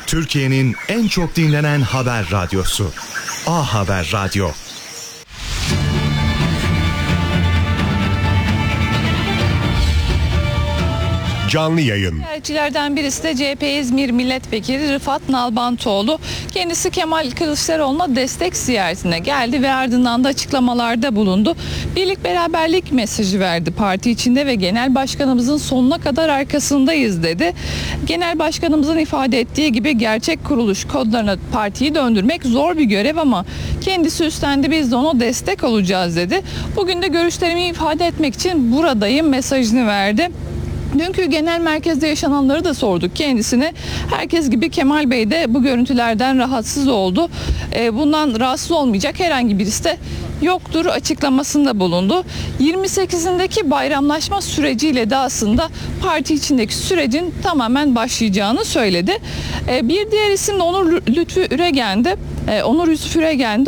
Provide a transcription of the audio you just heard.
Türkiye'nin en çok dinlenen haber radyosu. A Haber Radyo. Canlı yayın. Ziyaretçilerden birisi de CHP İzmir Milletvekili Rıfat Nalbantoğlu. Kendisi Kemal Kılıçdaroğlu'na destek ziyaretine geldi ve ardından da açıklamalarda bulundu. Birlik beraberlik mesajı verdi parti içinde ve genel başkanımızın sonuna kadar arkasındayız dedi. Genel başkanımızın ifade ettiği gibi gerçek kuruluş kodlarına partiyi döndürmek zor bir görev ama kendisi üstlendi, biz de ona destek olacağız dedi. Bugün de görüşlerimi ifade etmek için buradayım mesajını verdi. Dünkü genel merkezde yaşananları da sorduk kendisine. Herkes gibi Kemal Bey de bu görüntülerden rahatsız oldu. Bundan rahatsız olmayacak herhangi birisi de yoktur açıklamasında bulundu. 28'indeki bayramlaşma süreciyle de aslında parti içindeki sürecin tamamen başlayacağını söyledi. Bir diğer isim de Onur Lütfü Üregen'di. Onur Yusuf Üregen'di.